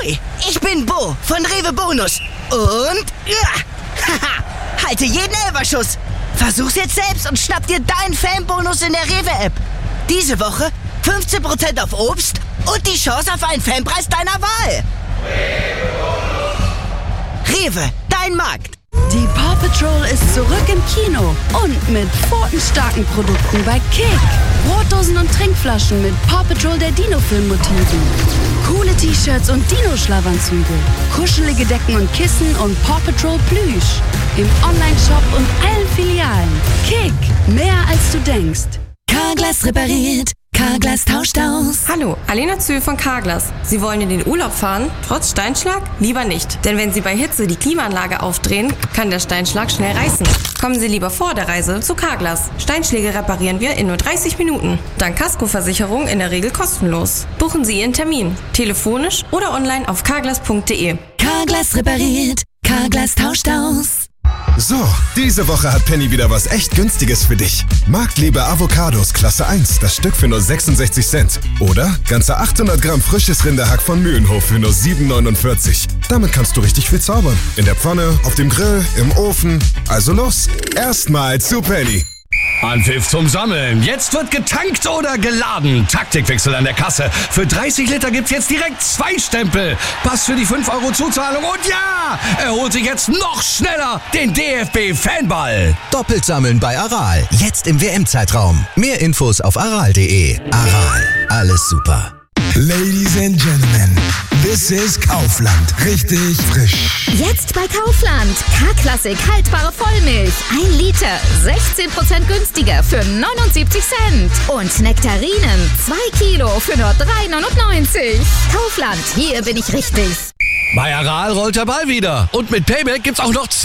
Hi, ich bin Bo von Rewe Bonus. Und halte jeden Elferschuss. Versuch's jetzt selbst und schnapp dir deinen Fanbonus in der Rewe-App. Diese Woche 15% auf Obst und die Chance auf einen Fanpreis deiner Wahl. Rewe, dein Markt. Die Paw Patrol ist zurück im Kino und mit pfotenstarken Produkten bei Kick. Brotdosen und Trinkflaschen mit Paw Patrol der Dino-Film-Motiven. Coole T-Shirts und Dino-Schlafanzüge. Kuschelige Decken und Kissen und Paw Patrol Plüsch. Im Online-Shop und allen Filialen. Kick, mehr als du denkst. Carglass repariert. Carglass tauscht aus. Hallo, Alena Zühl von Carglass. Sie wollen in den Urlaub fahren? Trotz Steinschlag? Lieber nicht. Denn wenn Sie bei Hitze die Klimaanlage aufdrehen, kann der Steinschlag schnell reißen. Kommen Sie lieber vor der Reise zu Carglass. Steinschläge reparieren wir in nur 30 Minuten. Dank Kaskoversicherung in der Regel kostenlos. Buchen Sie Ihren Termin. Telefonisch oder online auf carglass.de. Carglass repariert. Carglass tauscht aus. So, diese Woche hat Penny wieder was echt Günstiges für dich. Marktliebe Avocados Klasse 1, das Stück für nur 66 Cent. Oder ganze 800 Gramm frisches Rinderhack von Mühlenhof für nur 7,49. Damit kannst du richtig viel zaubern. In der Pfanne, auf dem Grill, im Ofen. Also los, erstmal zu Penny. Anpfiff zum Sammeln. Jetzt wird getankt oder geladen. Taktikwechsel an der Kasse. Für 30 Liter gibt's jetzt direkt 2 Stempel. Pass für die 5 € Zuzahlung. Und ja, er holt sich jetzt noch schneller den DFB-Fanball. Doppelt sammeln bei Aral. Jetzt im WM-Zeitraum. Mehr Infos auf aral.de. Aral. Alles super. Ladies and Gentlemen, this is Kaufland. Richtig frisch. Jetzt bei Kaufland. K-Klassik haltbare Vollmilch. 1 Liter. 16% günstiger für 79 Cent. Und Nektarinen. 2 Kilo für nur 3,99. Kaufland, hier bin ich richtig. Bei Aral rollt der Ball wieder. Und mit Payback gibt's auch noch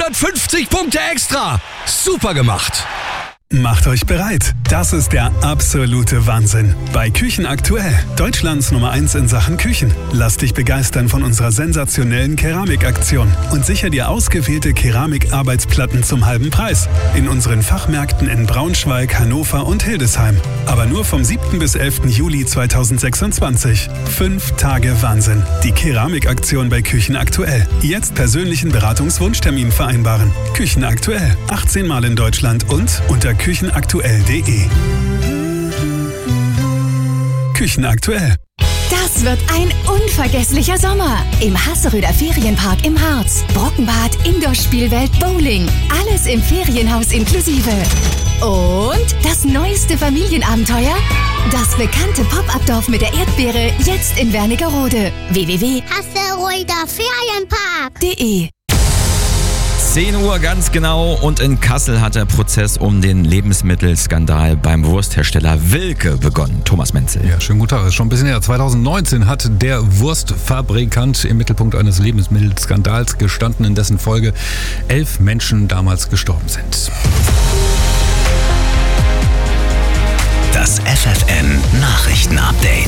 250 Punkte extra. Super gemacht. Macht euch bereit. Das ist der absolute Wahnsinn. Bei Küchen aktuell. Deutschlands Nummer 1 in Sachen Küchen. Lass dich begeistern von unserer sensationellen Keramikaktion und sicher dir ausgewählte Keramikarbeitsplatten zum halben Preis. In unseren Fachmärkten in Braunschweig, Hannover und Hildesheim. Aber nur vom 7. bis 11. Juli 2026. 5 Tage Wahnsinn. Die Keramikaktion bei Küchen aktuell. Jetzt persönlichen Beratungswunschtermin vereinbaren. Küchen aktuell. 18 Mal in Deutschland und unter küchenaktuell.de. Küchenaktuell. Das wird ein unvergesslicher Sommer im Hasseröder Ferienpark im Harz. Brockenbad, Indoor-Spielwelt, Bowling. Alles im Ferienhaus inklusive. Und das neueste Familienabenteuer? Das bekannte Pop-Up-Dorf mit der Erdbeere jetzt in Wernigerode. www.hasseröderferienpark.de. 10 Uhr ganz genau und in Kassel hat der Prozess um den Lebensmittelskandal beim Wursthersteller Wilke begonnen. Thomas Menzel. Ja, schönen guten Tag. Das ist schon ein bisschen her. 2019 hat der Wurstfabrikant im Mittelpunkt eines Lebensmittelskandals gestanden, in dessen Folge 11 Menschen damals gestorben sind. Das FFN Nachrichtenupdate.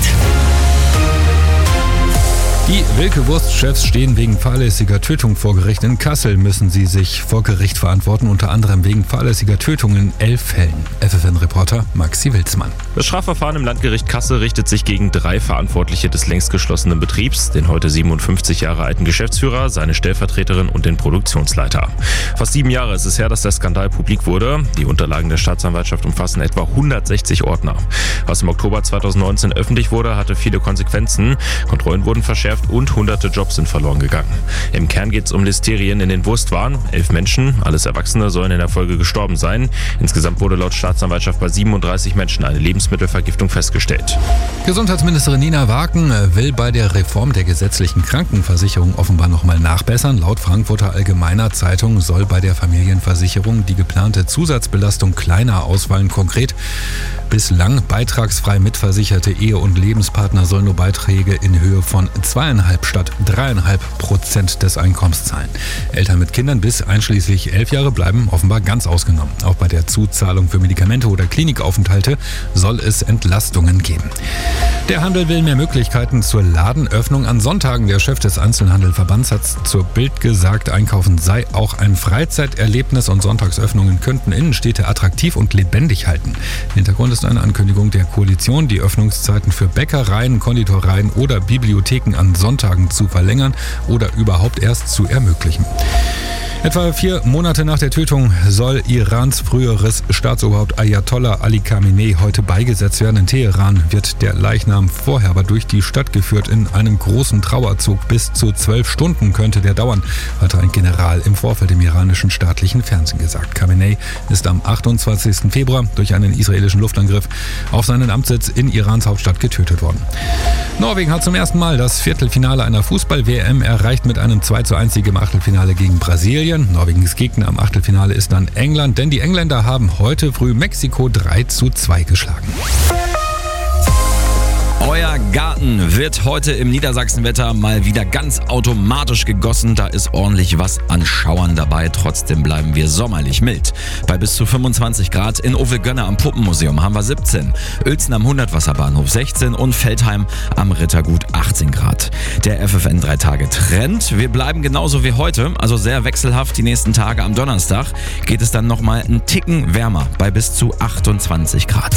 Die Wilke-Wurstchefs stehen wegen fahrlässiger Tötung vor Gericht. In Kassel müssen sie sich vor Gericht verantworten, unter anderem wegen fahrlässiger Tötung in 11 Fällen. FFN-Reporter Maxi Wilsmann. Das Strafverfahren im Landgericht Kassel richtet sich gegen 3 Verantwortliche des längst geschlossenen Betriebs, den heute 57 Jahre alten Geschäftsführer, seine Stellvertreterin und den Produktionsleiter. Fast 7 Jahre ist es her, dass der Skandal publik wurde. Die Unterlagen der Staatsanwaltschaft umfassen etwa 160 Ordner. Was im Oktober 2019 öffentlich wurde, hatte viele Konsequenzen. Kontrollen wurden verschärft und hunderte Jobs sind verloren gegangen. Im Kern geht es um Listerien in den Wurstwaren. 11 Menschen, alles Erwachsene, sollen in der Folge gestorben sein. Insgesamt wurde laut Staatsanwaltschaft bei 37 Menschen eine Lebensmittelvergiftung festgestellt. Gesundheitsministerin Nina Waken will bei der Reform der gesetzlichen Krankenversicherung offenbar nochmal nachbessern. Laut Frankfurter Allgemeiner Zeitung soll bei der Familienversicherung die geplante Zusatzbelastung kleiner ausfallen. Konkret: bislang beitragsfrei mitversicherte Ehe- und Lebenspartner sollen nur Beiträge in Höhe von 2,5 statt 3,5% des Einkommens zahlen. Eltern mit Kindern bis einschließlich 11 Jahre bleiben offenbar ganz ausgenommen. Auch bei der Zuzahlung für Medikamente oder Klinikaufenthalte soll es Entlastungen geben. Der Handel will mehr Möglichkeiten zur Ladenöffnung an Sonntagen. Der Chef des Einzelhandelverbands hat zur Bild gesagt, Einkaufen sei auch ein Freizeiterlebnis und Sonntagsöffnungen könnten Innenstädte attraktiv und lebendig halten. Hintergrund ist ist eine Ankündigung der Koalition, die Öffnungszeiten für Bäckereien, Konditoreien oder Bibliotheken an Sonntagen zu verlängern oder überhaupt erst zu ermöglichen. Etwa 4 Monate nach der Tötung soll Irans früheres Staatsoberhaupt Ayatollah Ali Khamenei heute beigesetzt werden. In Teheran wird der Leichnam vorher aber durch die Stadt geführt in einem großen Trauerzug. Bis zu 12 Stunden könnte der dauern, hatte ein General im Vorfeld im iranischen staatlichen Fernsehen gesagt. Khamenei ist am 28. Februar durch einen israelischen Luftangriff auf seinen Amtssitz in Irans Hauptstadt getötet worden. Norwegen hat zum ersten Mal das Viertelfinale einer Fußball-WM erreicht mit einem 2:1 im Achtelfinale gegen Brasilien. Norwegens Gegner am Achtelfinale ist dann England, denn die Engländer haben heute früh Mexiko 3:2 geschlagen. Euer Garten wird heute im Niedersachsenwetter mal wieder ganz automatisch gegossen. Da ist ordentlich was an Schauern dabei. Trotzdem bleiben wir sommerlich mild. Bei bis zu 25 Grad in Ovelgönne am Puppenmuseum haben wir 17, Uelzen am Hundertwasserbahnhof 16 und Feldheim am Rittergut 18 Grad. Der FFN 3-Tage-Trend. Wir bleiben genauso wie heute, also sehr wechselhaft die nächsten Tage. Am Donnerstag geht es dann nochmal einen Ticken wärmer bei bis zu 28 Grad.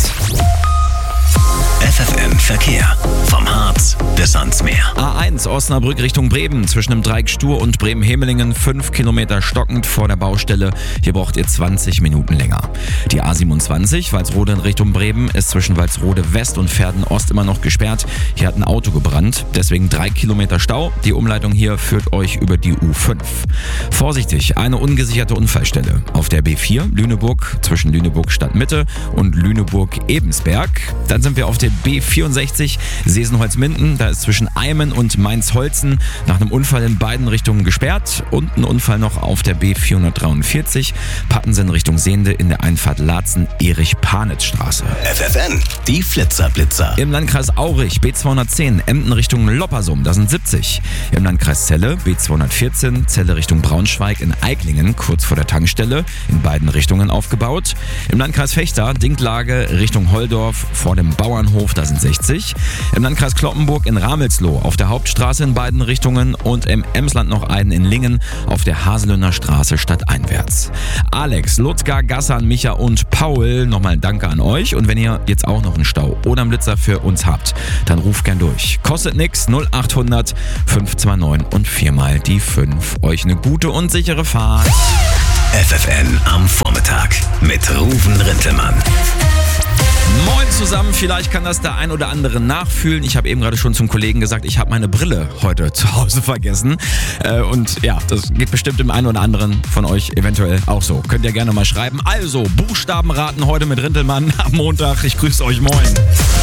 FFN Verkehr. Vom Harz bis ans Meer. A1 Osnabrück Richtung Bremen zwischen dem Dreieck Stur und Bremen-Hemelingen 5 Kilometer stockend vor der Baustelle. Hier braucht ihr 20 Minuten länger. Die A27 Walsrode in Richtung Bremen ist zwischen Walsrode West und Verden Ost immer noch gesperrt. Hier hat ein Auto gebrannt, deswegen 3 Kilometer Stau. Die Umleitung hier führt euch über die U5. Vorsichtig, eine ungesicherte Unfallstelle auf der B4 Lüneburg zwischen Lüneburg Stadtmitte und Lüneburg-Ebensberg. Dann sind wir auf der B64 Sesenholz-Minden. Da ist zwischen Eimen und Mainz-Holzen nach einem Unfall in beiden Richtungen gesperrt. Und ein Unfall noch auf der B443 Pattensen Richtung Sehnde in der Einfahrt Laatzen-Erich-Panitz-Straße. FFN, die Flitzer-Blitzer. Im Landkreis Aurich B210 Emden Richtung Loppersum, da sind 70. Im Landkreis Celle B214 Celle Richtung Braunschweig in Eiklingen kurz vor der Tankstelle in beiden Richtungen aufgebaut. Im Landkreis Vechta Dinklage Richtung Holdorf vor dem Bauernhof, da sind 60. Im Landkreis Cloppenburg in Ramelsloh auf der Hauptstraße in beiden Richtungen und im Emsland noch einen in Lingen auf der Haselöhner Straße stadteinwärts. Alex, Lutzgar, Gassan, Micha und Paul, nochmal Danke an euch. Und wenn ihr jetzt auch noch einen Stau oder einen Blitzer für uns habt, dann ruft gern durch. Kostet nix, 0800 529 und 4 mal die 5. Euch eine gute und sichere Fahrt. FFN am Vormittag mit Ruven Rintelmann. Moin zusammen, vielleicht kann das der ein oder andere nachfühlen. Ich habe eben gerade schon zum Kollegen gesagt, ich habe meine Brille heute zu Hause vergessen. Und ja, das geht bestimmt dem einen oder anderen von euch eventuell auch so. Könnt ihr gerne mal schreiben. Also, Buchstabenraten heute mit Rintelmann am Montag. Ich grüße euch, moin.